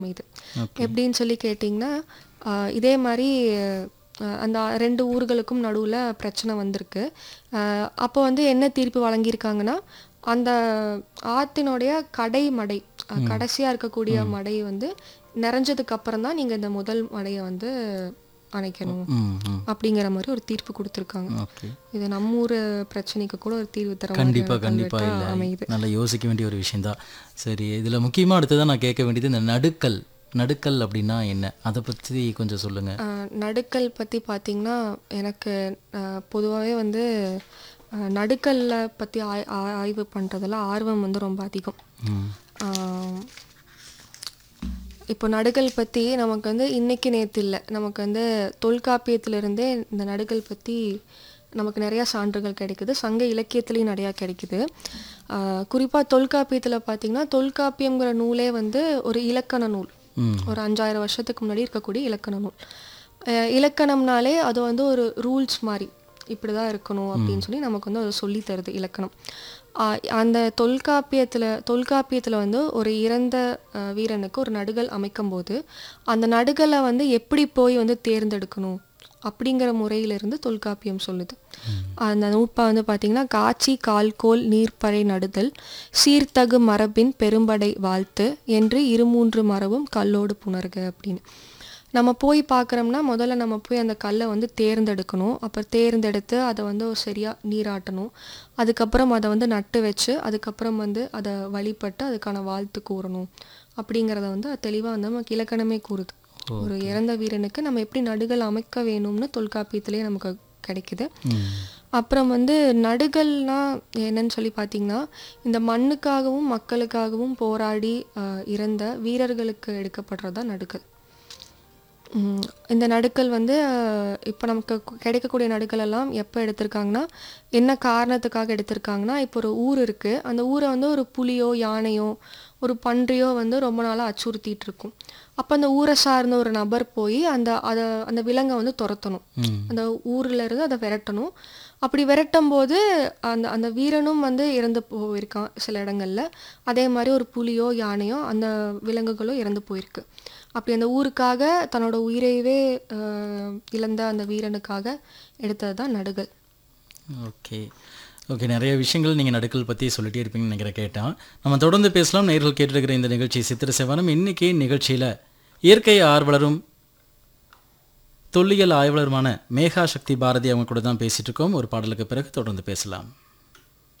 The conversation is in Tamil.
இது ஓகே. எப்படின்னு சொல்லி கேட்டிங்கன்னா, இதே மாதிரி அந்த 2 ஊர்களுக்கும் நடுவில் பிரச்சனை வந்திருக்கு. அப்போ வந்து என்ன தீர்ப்பு வழங்கியிருக்காங்கன்னா, அந்த ஆத்தினுடைய கடைமடை கடைசியாக இருக்கக்கூடிய மடை வந்து நிறைஞ்சதுக்கு அப்புறம் தான் நீங்கள் இந்த முதல் மடையை வந்து அணைக்கணும் ம் ம் அப்படிங்கிற மாதிரி ஒரு தீர்ப்பு கொடுத்துருக்காங்க. ஓகே. இது நம்ம ஊர் பிரச்சனைக்கு கூட ஒரு தீர்வு தர கண்டிப்பாக மாதிரியான கண்டிப்பாக கல்வெட்டா இல்லை, அமையுது. நல்லா யோசிக்க வேண்டிய ஒரு விஷயந்தான். சரி, இதில் முக்கியமாக அடுத்ததான் நான் கேட்க வேண்டியது இந்த நடுக்கல். நடுக்கல் அப்படின்னா என்ன, அதை பற்றி கொஞ்சம் சொல்லுங்கள். நடுக்கல் பற்றி பார்த்திங்கன்னா, எனக்கு பொதுவாகவே வந்து நடுக்கல்ல பற்றி ஆய்வு பண்ணுறதுல ஆர்வம் வந்து ரொம்ப அதிகம். ம் இப்போ நடுக்கல் பற்றி நமக்கு வந்து இன்றைக்கி நேற்று இல்லை, நமக்கு வந்து தொல்காப்பியத்திலிருந்தே இந்த நடுக்கல் பற்றி நமக்கு நிறையா சான்றுகள் கிடைக்குது. சங்க இலக்கியத்துலேயும் நிறையா கிடைக்குது. குறிப்பாக தொல்காப்பியத்தில் பார்த்திங்கன்னா, தொல்காப்பியங்கிற நூலே வந்து ஒரு இலக்கண நூல். ஒரு 5000 வருஷத்துக்கு முன்னாடி இருக்கக்கூடிய இலக்கண நூல். இலக்கணம்னாலே அது வந்து ஒரு ரூல்ஸ் மாதிரி, இப்படி தான் இருக்கணும் அப்படின்னு சொல்லி நமக்கு வந்து அது சொல்லி தருது இலக்கணம். அந்த தொல்காப்பியத்தில் வந்து ஒரு இறந்த வீரனுக்கு ஒரு நடுகல் அமைக்கும்போது அந்த நடுகலை வந்து எப்படி போய் வந்து தேர்ந்தெடுக்கணும் அப்படிங்கிற முறையிலிருந்து தொல்காப்பியம் சொல்லுது. அந்த நூற்பா வந்து பார்த்திங்கன்னா, காட்சி கால்கோல் நீர்ப்பறை நடுதல் சீர்தகு மரபின் பெரும்படை வாழ்த்து என்று 2-3 மரபும் கல்லோடு புணர்க அப்படின்னு. நம்ம போய் பார்க்குறோம்னா முதல்ல நம்ம போய் அந்த கல்லை வந்து தேர்ந்தெடுக்கணும். அப்போ தேர்ந்தெடுத்து அதை வந்து சரியாக நீராட்டணும். அதுக்கப்புறம் அதை வந்து நட்டு வச்சு அதுக்கப்புறம் வந்து அதை வழிபட்டு அதுக்கான வாழ்த்து கூறணும் அப்படிங்கிறத வந்து தெளிவாக வந்து நமக்கு இலக்கணமே கூறுது. ஒரு இறந்த வீரனுக்கு நம்ம எப்படி நடுகள் அமைக்க வேணும்னு தொல்காப்பியத்திலே நமக்கு கிடைக்குது. அப்புறம் வந்து நடுகல்னா என்னன்னு சொல்லி பார்த்திங்கன்னா, இந்த மண்ணுக்காகவும் மக்களுக்காகவும் போராடி இறந்த வீரர்களுக்கு எடுக்கப்படுறதா நடுகல். இந்த நடுக்கல் வந்து இப்போ நமக்கு கிடைக்கக்கூடிய நடுக்கல் எல்லாம் எப்போ எடுத்திருக்காங்கன்னா, என்ன காரணத்துக்காக எடுத்திருக்காங்கன்னா, இப்போ ஒரு ஊர் இருக்குது, அந்த ஊரை வந்து ஒரு புலியோ யானையோ ஒரு பன்றியோ வந்து ரொம்ப நாளாக அச்சுறுத்திட்டு இருக்கும். அப்போ அந்த ஊரை சார்ந்த ஒரு நபர் போய் அந்த விலங்கை வந்து துரத்தணும். அந்த ஊரில் இருந்து அதை விரட்டணும். அப்படி விரட்டும் போது அந்த வீரனும் வந்து இறந்து போயிருக்கான் சில இடங்களில். அதே மாதிரி ஒரு புலியோ யானையோ அந்த விலங்குகளோ இறந்து போயிருக்கு. அப்படி அந்த ஊருக்காக தன்னோட உயிரையவே இழந்த அந்த வீரனுக்காக எடுத்தது தான் நடுகல். ஓகே ஓகே, நிறைய விஷயங்கள் நீங்கள் நடுக்கல் பற்றி சொல்லிட்டே இருப்பீங்கன்னு நினைக்கிறேன். கேட்டால் நம்ம தொடர்ந்து பேசலாம். நேயர்கள் கேட்டுருக்கிற இந்த நிகழ்ச்சி சித்திர செவனம். இன்றைக்கி நிகழ்ச்சியில் இயற்கை ஆர்வலரும் தொல்லியல் ஆய்வாளருமான மேகா சக்தி பாரதி அவங்க கூட தான் பேசிகிட்டு இருக்கோம். ஒரு பாடலுக்கு பிறகு தொடர்ந்து பேசலாம்.